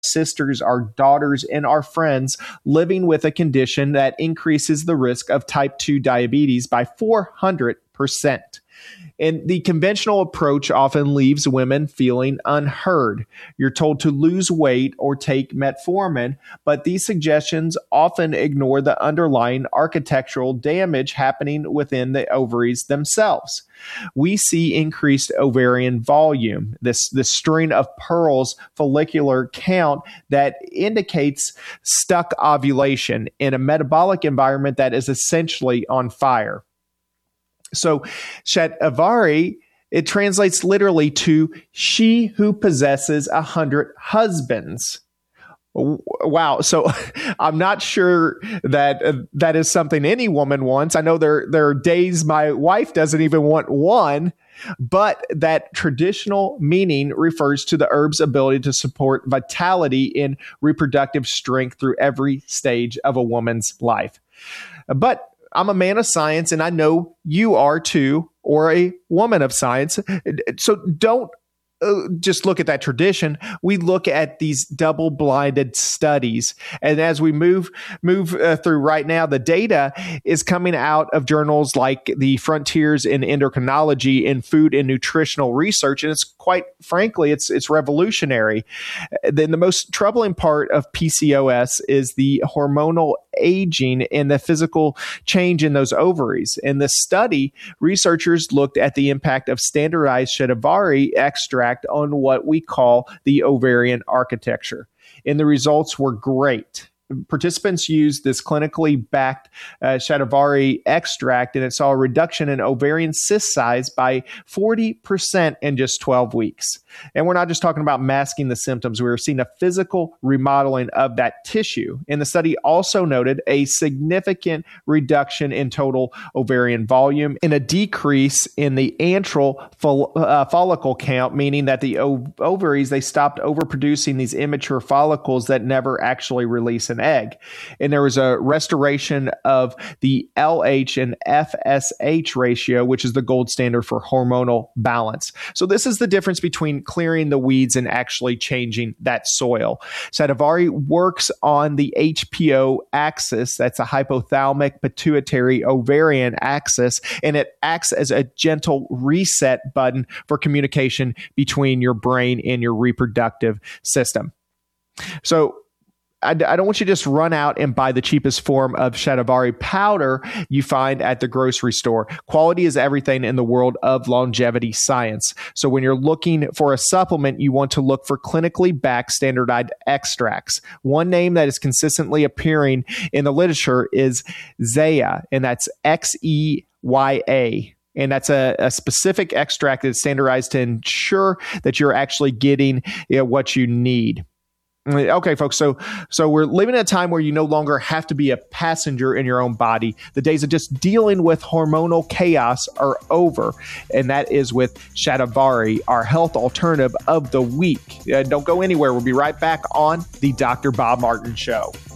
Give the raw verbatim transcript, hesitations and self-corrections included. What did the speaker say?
sisters, our daughters, and our friends living with a condition that increases the risk of type two diabetes by four hundred percent. And the conventional approach often leaves women feeling unheard. You're told to lose weight or take metformin, but these suggestions often ignore the underlying architectural damage happening within the ovaries themselves. We see increased ovarian volume, this, this string of pearls follicular count that indicates stuck ovulation in a metabolic environment that is essentially on fire. So Shatavari, it translates literally to she who possesses a hundred husbands. Wow. So I'm not sure that uh, that is something any woman wants. I know there, there are days my wife doesn't even want one, but that traditional meaning refers to the herb's ability to support vitality and reproductive strength through every stage of a woman's life. But I'm a man of science, and I know you are too, or a woman of science. So don't uh, just look at that tradition. We look at these double-blinded studies. And as we move move uh, through right now, the data is coming out of journals like the Frontiers in Endocrinology and Food and Nutritional Research. And it's quite frankly, it's it's revolutionary. Then the most troubling part of P C O S is the hormonal aging and the physical change in those ovaries. In this study, researchers looked at the impact of standardized Shatavari extract on what we call the ovarian architecture. And the results were great. Participants used this clinically backed uh, Shatavari extract, and it saw a reduction in ovarian cyst size by forty percent in just twelve weeks. And we're not just talking about masking the symptoms. We were seeing a physical remodeling of that tissue. And the study also noted a significant reduction in total ovarian volume and a decrease in the antral fol- uh, follicle count, meaning that the ov- ovaries, they stopped overproducing these immature follicles that never actually release an egg. And there was a restoration of the L H and F S H ratio, which is the gold standard for hormonal balance. So this is the difference between clearing the weeds and actually changing that soil. Shatavari works on the H P O axis, that's a hypothalamic pituitary ovarian axis, and it acts as a gentle reset button for communication between your brain and your reproductive system. So I don't want you to just run out and buy the cheapest form of Shatavari powder you find at the grocery store. Quality is everything in the world of longevity science. So when you're looking for a supplement, you want to look for clinically backed standardized extracts. One name that is consistently appearing in the literature is Xeya, and that's X E Y A. And that's a, a specific extract that's standardized to ensure that you're actually getting, you know, what you need. Okay, folks, so so we're living in a time where you no longer have to be a passenger in your own body. The days of just dealing with hormonal chaos are over, and that is with Shatavari, our health alternative of the week. Uh, don't go anywhere. We'll be right back on the Doctor Bob Martin Show.